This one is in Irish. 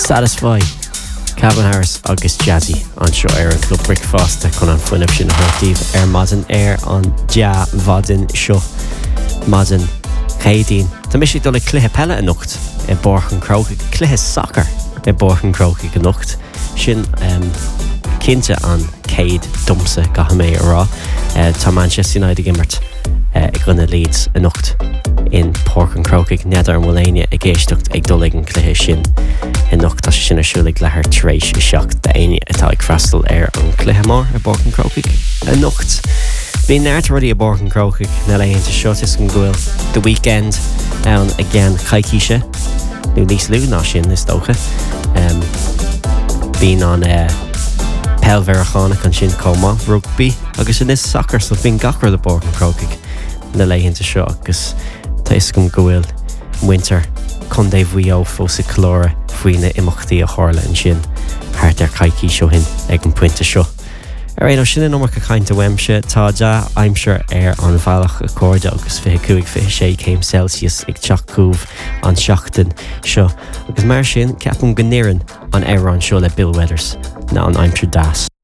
Satisfy Calvin Harris agus Jazzy an seo ar an club Brickfast chun an fuineh sin thirtíh ar maidin ar an dia vadin seo maidin chédín. Tá mis dul cluthe pelle a nocht I borchan crocaigh cluthe soccer I borchan crocaigh a nocht sin cinnte an céad dumsa gaha mé ará tá Manchester United gimmert I grinne Leeds a nocht in Porcan Crocaigh nedar Mulania a géistecht ag dul an cluthe sin in nocht tá sin asúlaigh lethir tréis I seach daine atá ag freastal ar an cluthe mór a Borchan Crocaigh a nocht. Bhí neart rudí a Borchan Crocaigh na léonnta seo is an gúil the weekend an again caiiciise nó níos lú ná sin is dócha bhín an pelverachána an sin comá rugby agus in is soccer so bhín gachar a Borchan Crocaigh na léonnta seo agus tá is go gúil winter chun dé bhuió fós a chlóra faoine imachtaí a chorla an sin thart ar caiicí seo hin ag an puinte seo. Ar éad ó sinna nómar go chainte weimse tá de aimseir ar an bhealach a cóide agus 25-26 Celsius ag teachcúh an seachtain seo agus mar sin ceapan gníran an éire an seo le Bill Weathers ná an aimseir das.